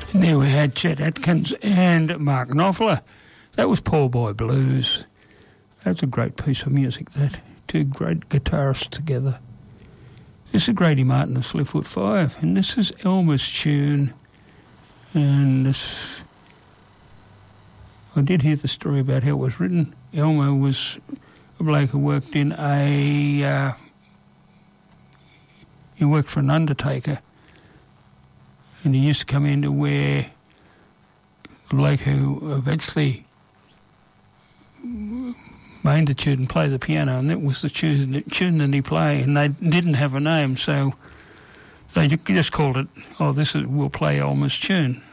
And there we had Chet Atkins and Mark Knopfler. That was Poor Boy Blues. That's a great piece of music, that. Two great guitarists together. This is Grady Martin and Slipfoot Five, and this is Elmer's tune. And this, I did hear the story about how it was written. Elmer was a bloke who worked in he worked for an undertaker, and he used to come in to where the bloke who eventually made the tune and play the piano, and that was the tune that he played, and they didn't have a name, so they just called it, we'll play Elmer's tune.